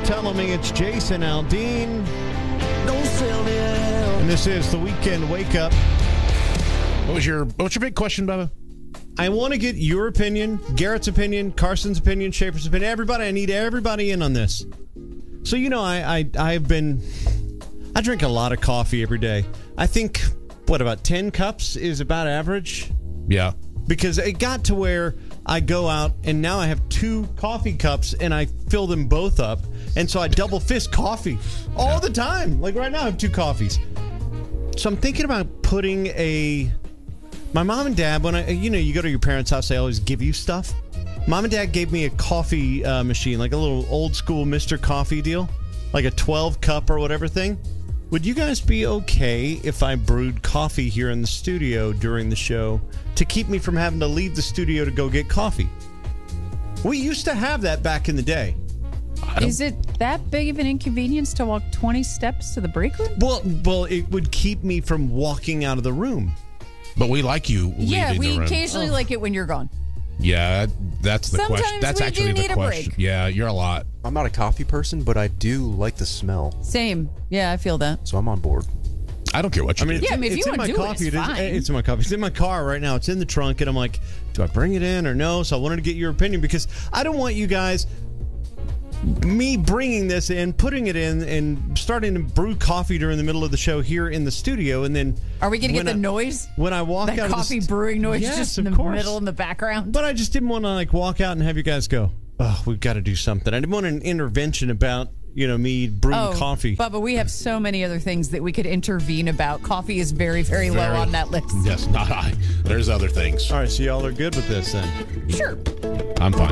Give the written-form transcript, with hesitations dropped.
telling me it's Jason Aldean. Don't sell me out. And this is the Weekend Wake Up. What's your big question, Bubba? I want to get your opinion, Garrett's opinion, Carson's opinion, Schaefer's opinion. Everybody, I need everybody in on this. So, you know, I drink a lot of coffee every day. I think, about 10 cups is about average? Yeah. Because it got to where I go out and now I have 2 coffee cups and I fill them both up. And so I double fist coffee all the time. Like right now I have 2 coffees. So I'm thinking about putting my mom and dad, when you go to your parents' house, they always give you stuff. Mom and dad gave me a coffee machine, like a little old school Mr. Coffee deal, like a 12 cup or whatever thing. Would you guys be okay if I brewed coffee here in the studio during the show to keep me from having to leave the studio to go get coffee? We used to have that back in the day. Is it that big of an inconvenience to walk 20 steps to the break room? Well, it would keep me from walking out of the room. But we like you leaving Yeah, the we room. occasionally like it when you're gone. Yeah, that's the Sometimes question. That's we actually do the need a question. break. Yeah, you're a lot. I'm not a coffee person, but I do like the smell. Same. Yeah, I feel that. So I'm on board. I don't care what you do. Yeah, I mean, if it's you in want my to do coffee. it, it's fine. It's in my coffee. It's in my car right now. It's in the trunk, and I'm like, do I bring it in or no? So I wanted to get your opinion because I don't want you guys, me bringing this in, putting it in, and starting to brew coffee during the middle of the show here in the studio, and then Are we going to get the noise? when I walk That out coffee of the brewing noise Yes, just in of the course. middle in the background? But I just didn't want to walk out and have you guys go, oh, we've got to do something. I didn't want an intervention about me brewing coffee. Bubba, we have so many other things that we could intervene about. Coffee is very, very low on that list. Yes, not I. There's other things. All right, so y'all are good with this then? Sure. I'm fine.